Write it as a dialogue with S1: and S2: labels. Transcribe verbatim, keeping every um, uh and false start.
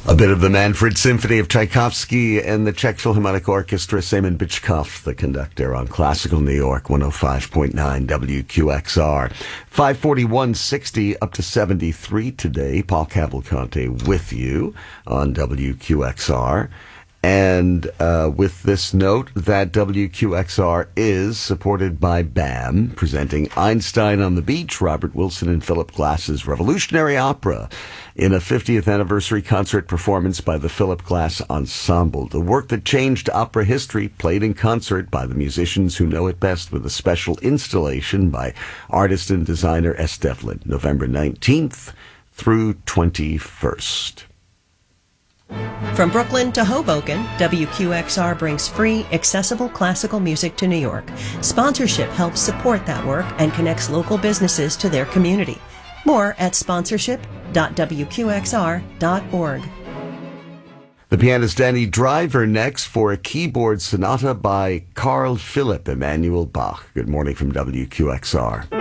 S1: A bit of the Manfred Symphony of Tchaikovsky and the Czech Philharmonic Orchestra, Semen Bichkov, the conductor, on Classical New York, one oh five point nine W Q X R. five forty-one sixty up to seventy-three today. Paul Cavalcante with you on W Q X R. And uh, with this note that W Q X R is supported by BAM, presenting Einstein on the Beach, Robert Wilson and Philip Glass's revolutionary opera in a fiftieth anniversary concert performance by the Philip Glass Ensemble. The work that changed opera history, played in concert by the musicians who know it best, with a special installation by artist and designer S. Devlin, November nineteenth through twenty-first.
S2: From Brooklyn to Hoboken, W Q X R brings free, accessible classical music to New York. Sponsorship helps support that work and connects local businesses to their community. More at sponsorship dot W Q X R dot org.
S1: The pianist Danny Driver next for a keyboard sonata by Carl Philipp Emanuel Bach. Good morning from W Q X R.